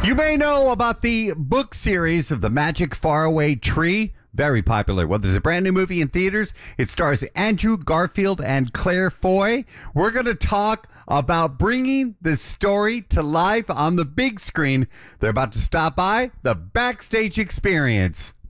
You may know about the book series of The Magic Faraway Tree. Very popular. Well, there's a brand new movie in theaters. It stars Andrew Garfield and Claire Foy. We're going to talk about bringing this story to life on the big screen. They're about to stop by the Backstage Experience.